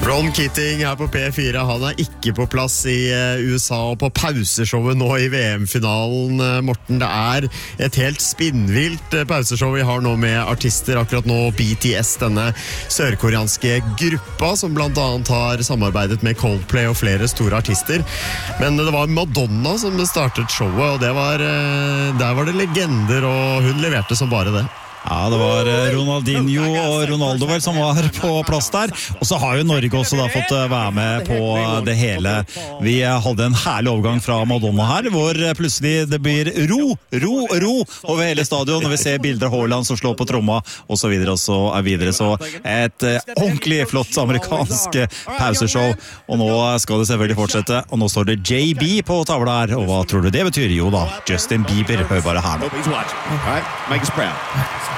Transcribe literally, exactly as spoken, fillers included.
Ron Keating her på P fire, han er ikke på plass i U S A og på pauseshowet nå i V M-finalen. Morten, det er et helt spinnvilt pauseshow vi har nå med artister. Akkurat nå B T S, denne sørkoreanske gruppa som blant annet har samarbeidet med Coldplay og flere store artister. Men det var Madonna som startet showet, og det var, der var det legender, og hun leverte som bare det. Ja, det var Ronaldinho og Ronaldo vel som var på plass der. Og så har jo Norge også da fått være med på det hele. Vi hadde en herlig overgang fra Madonna her, hvor plutselig det blir ro, ro, ro over hele stadion. Når vi ser bilder av Haaland som slår på tromma, og så videre, og så er videre. Så et ordentlig flott amerikansk pauseshow. Og nå skal det selvfølgelig fortsette. Og nå står det J B på tavla her. Og hva tror du det betyr? Jo da, Justin Bieber. Hør bare her nå. All right, make us proud.